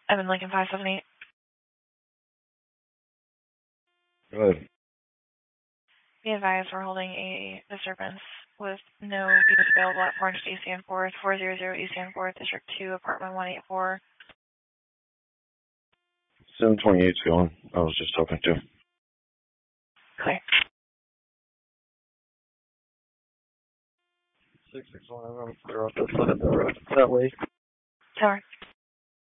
Evan Lincoln 578. Go ahead. Be advised we're holding a disturbance with no views available at 400 East and 4th, 400 East and 4th, District 2, Apartment 184. 728's going. I was just talking to. Clear. 661, I'm going to clear off this side of the road that way. Tower.